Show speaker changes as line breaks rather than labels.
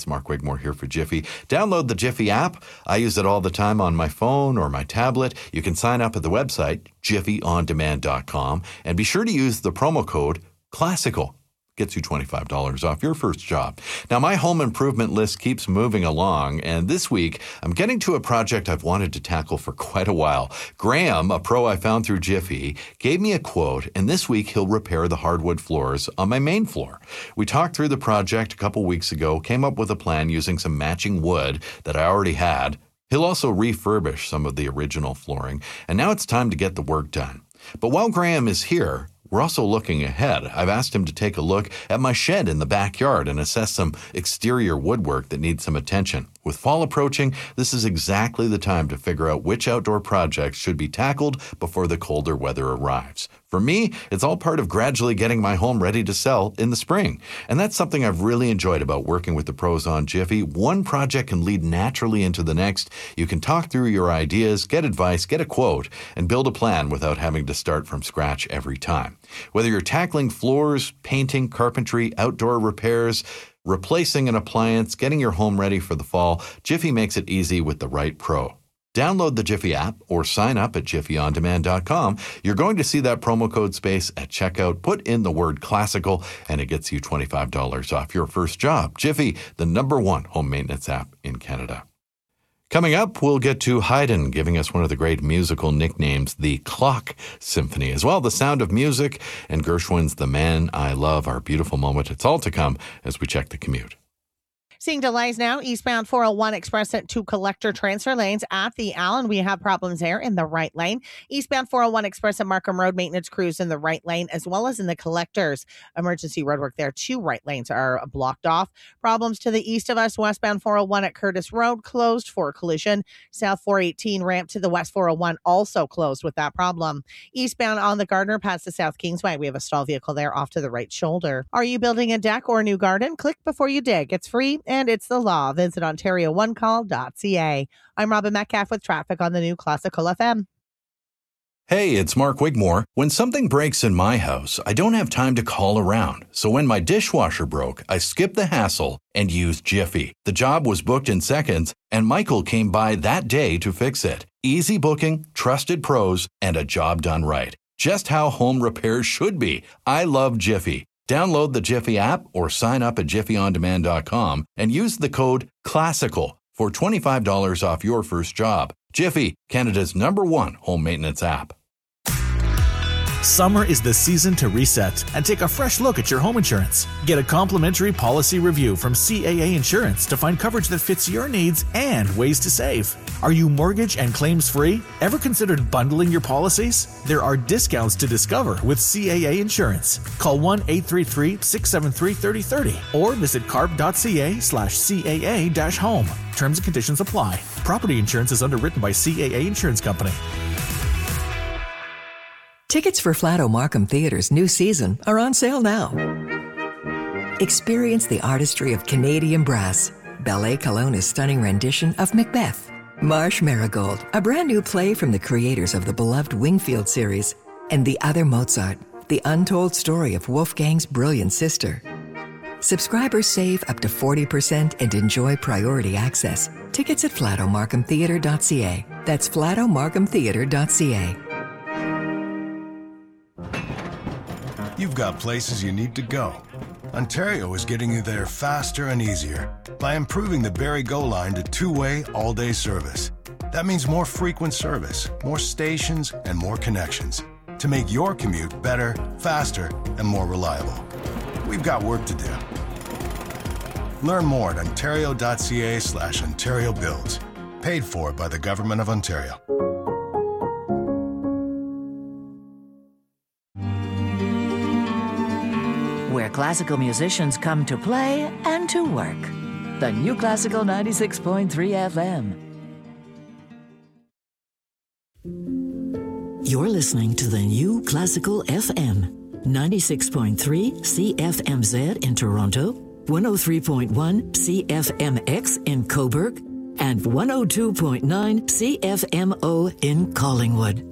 Mark Wigmore here for Jiffy. Download the Jiffy app. I use it all the time on my phone or my tablet. You can sign up at the website, jiffyondemand.com, and be sure to use the promo code CLASSICAL. Gets you $25 off your first job. Now, my home improvement list keeps moving along, and this week, I'm getting to a project I've wanted to tackle for quite a while. Graham, a pro I found through Jiffy, gave me a quote, and this week he'll repair the hardwood floors on my main floor. We talked through the project a couple weeks ago, came up with a plan using some matching wood that I already had. He'll also refurbish some of the original flooring, and now it's time to get the work done. But while Graham is here, we're also looking ahead. I've asked him to take a look at my shed in the backyard and assess some exterior woodwork that needs some attention. With fall approaching, this is exactly the time to figure out which outdoor projects should be tackled before the colder weather arrives. For me, it's all part of gradually getting my home ready to sell in the spring. And that's something I've really enjoyed about working with the pros on Jiffy. One project can lead naturally into the next. You can talk through your ideas, get advice, get a quote, and build a plan without having to start from scratch every time. Whether you're tackling floors, painting, carpentry, outdoor repairs, replacing an appliance, getting your home ready for the fall, Jiffy makes it easy with the right pro. Download the Jiffy app or sign up at jiffyondemand.com. You're going to see that promo code space at checkout. Put in the word classical and it gets you $25 off your first job. Jiffy, the #1 home maintenance app in Canada. Coming up, we'll get to Haydn giving us one of the great musical nicknames, the Clock Symphony, as well The Sound of Music and Gershwin's The Man I Love, Our Beautiful Moment. It's all to come as we check the commute.
Seeing delays now, eastbound 401 Express at 2 collector transfer lanes at the Allen. We have problems there in the right lane. Eastbound 401 Express at Markham Road, maintenance crews in the right lane, as well as in the collectors. Emergency roadwork there. 2 right lanes are blocked off. Problems to the east of us, westbound 401 at Curtis Road, closed for collision. South 418 ramp to the west 401 also closed with that problem. Eastbound on the Gardner past the South Kingsway, we have a stall vehicle there off to the right shoulder. Are you building a deck or a new garden? Click before you dig. It's free and it's the law. Visit OntarioOneCall.ca. I'm Robin Metcalf with traffic on the new Classical FM.
Hey, it's Mark Wigmore. When something breaks in my house, I don't have time to call around. So when my dishwasher broke, I skipped the hassle and used Jiffy. The job was booked in seconds, and Michael came by that day to fix it. Easy booking, trusted pros, and a job done right. Just how home repairs should be. I love Jiffy. Download the Jiffy app or sign up at jiffyondemand.com and use the code CLASSICAL for $25 off your first job. Jiffy, Canada's #1 home maintenance app.
Summer is the season to reset and take a fresh look at your home insurance. Get a complimentary policy review from CAA Insurance to find coverage that fits your needs and ways to save. Are you mortgage and claims free? Ever considered bundling your policies? There are discounts to discover with CAA Insurance. Call 1-833-673-3030 or visit carp.ca/CAA-home. Terms and conditions apply. Property insurance is underwritten by CAA Insurance Company.
Tickets for Flato Markham Theatre's new season are on sale now. Experience the artistry of Canadian brass, Ballet Kelowna's stunning rendition of Macbeth, Marsh Marigold, a brand new play from the creators of the beloved Wingfield series, and The Other Mozart, the untold story of Wolfgang's brilliant sister. Subscribers save up to 40% and enjoy priority access. Tickets at flatomarkhamtheatre.ca. That's flatomarkhamtheatre.ca.
You've got places you need to go. Ontario is getting you there faster and easier by improving the Barrie Go line to two-way, all-day service. That means more frequent service, more stations, and more connections to make your commute better, faster, and more reliable. We've got work to do. Learn more at ontario.ca/Ontario Builds. Paid for by the Government of Ontario.
Where classical musicians come to play and to work. The new Classical 96.3 FM.
You're listening to the new Classical FM. 96.3 CFMZ in Toronto, 103.1 CFMX in Cobourg, and 102.9 CFMO in Collingwood.